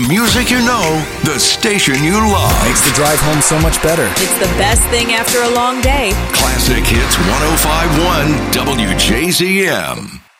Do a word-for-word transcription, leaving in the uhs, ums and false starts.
music you know, the station you love. Makes the drive home so much better. It's the best thing after a long day. Classic Hits one oh five point one W J Z M.